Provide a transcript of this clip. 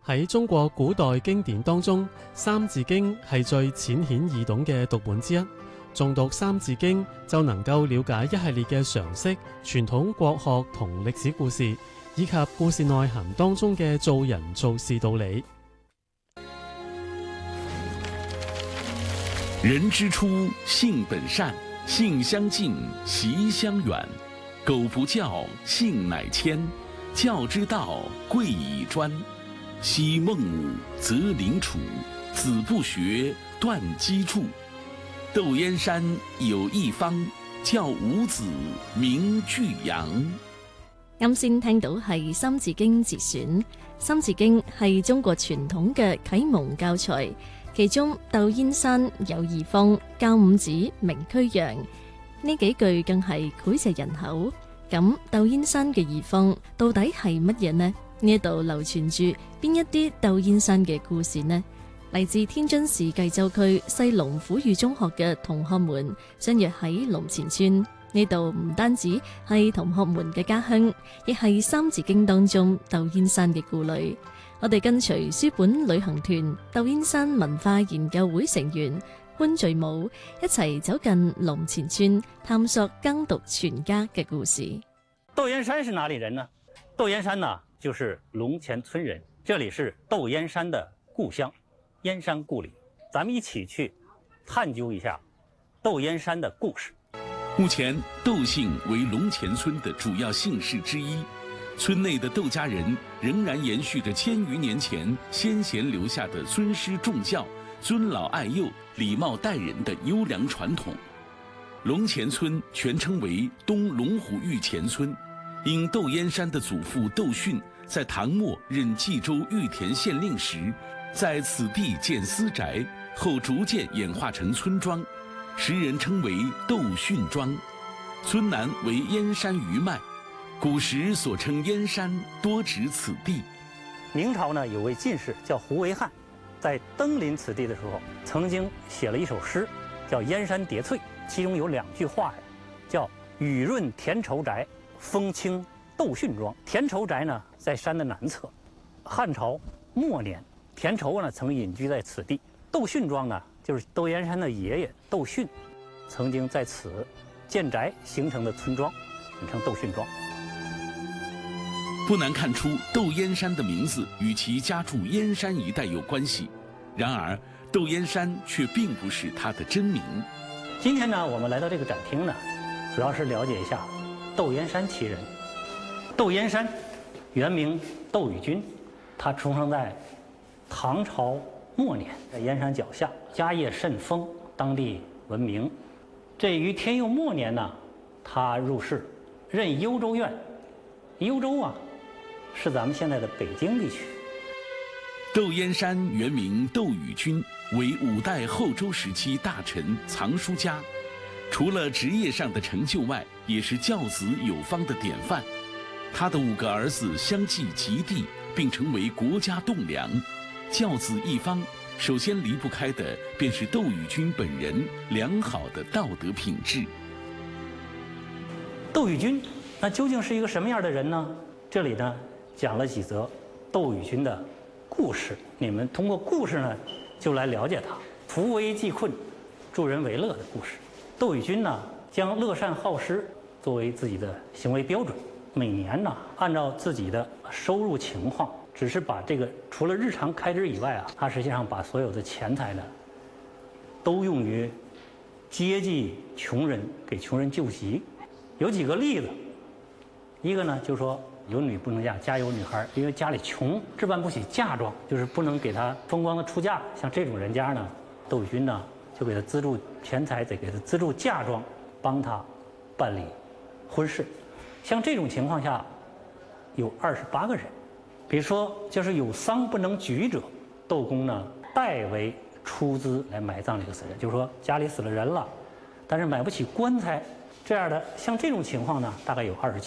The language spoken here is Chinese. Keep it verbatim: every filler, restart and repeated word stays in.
喺中國古代經典當中，《三字經》係最淺顯易懂嘅讀本之一。誦讀《三字經》就能夠了解一系列嘅常識、傳統國學同歷史故事，以及故事內涵當中嘅做人做事道理。 人之初，性本善，性相近，習相遠。苟不教，性乃遷。教之道，貴以專。昔孟武，择鄰處；子不學，斷機杼。竇燕山有一方，教五子名俱揚。 啱先聽到係《三字經》節選，《三字經》係中國傳統嘅啟蒙教材，其中竇燕山有義方，教五子名俱揚，呢幾句更係膾炙人口。咁竇燕山嘅義方到底係乜嘢呢？呢度流傳住邊一啲竇燕山嘅故事呢？嚟自天津市薊州區西龍府語中學嘅同學們相約喺龍前村，呢度唔單止係同學們嘅家鄉，亦係《三字經》當中竇燕山嘅故壘。我哋跟隨書本旅行團竇燕山文化研究會成員潘聚武一齊走進龍前村，探索耕讀全家嘅故事。 竇燕山是哪裡人呢？竇燕山呢，就是龍前村人，這裡是竇燕山的故鄉，燕山故里。咱們一起去探究一下竇燕山的故事。 目前，竇姓為龍前村的主要姓氏之一。村內的竇家人仍然延續着千餘年前先賢留下的尊師重教、尊老愛幼、禮貌待人的優良傳統。龍前村全稱為東龍虎峪前村，因竇燕山的祖父竇訓在唐末任冀州玉田縣令時，在此地建私宅，後逐漸演化成村莊，時人稱為竇訓莊。村南為燕山餘脈，古時所稱燕山多指此地。 明朝呢，有位進士叫胡惟翰，在登臨此地的時候，曾經寫了一首詩，叫《燕山疊翠》，其中有兩句話，叫“雨潤田疇宅，風清竇訓莊”。田疇宅呢，在山的南側。漢朝末年，田疇呢曾隱居在此地。竇訓莊呢，就是竇燕山的爺爺竇訓，曾經在此建宅形成的村莊，名稱竇訓莊。 不難看出，竇燕山的名字與其家住燕山一帶有關係。然而，竇燕山卻並不是他的真名。 今天呢，我們來到這個展廳呢，主要是了解一下竇燕山其人。竇燕山原名竇禹君，他出生在唐朝末年，在燕山腳下，家業甚豐，當地聞名。這於天佑末年呢，他入仕，任幽州縣。幽州啊，是咱們現在的北京地區。 竇燕山原名竇禹君，為五代後周時期大臣、藏書家。除了職業上的成就外，也是教子有方的典範。他的五個兒子相繼及第，並成為國家棟梁。教子一方，首先離不開的便是竇禹君本人良好的道德品質。 竇禹君，那究竟是一個什麼樣的人呢？這裡呢，講了幾則竇禹君的故事，你們通過故事呢，就來了解他扶危濟困、助人為樂的故事。竇禹君呢，將樂善好施作為自己的行為標準，每年呢，按照自己的收入情況，只是把這個除了日常開支以外啊，他實際上把所有的錢財呢，都用於接濟窮人，給窮人救急。有幾個例子，一個呢，就是說有女不能嫁，家有女孩，因為家裡窮，置辦不起嫁妝，就是不能給她風光的出嫁。像這種人家呢，竇禹君呢，就給他資助錢財，得給他資助嫁妝，幫他辦理婚事。像這種情況下，有二十八個人。比如說，就是有喪不能舉者，竇公呢代為出資來埋葬這個死人。就是說家裡死了人了，但是買不起棺材，這樣的像這種情況呢，大概有二十七。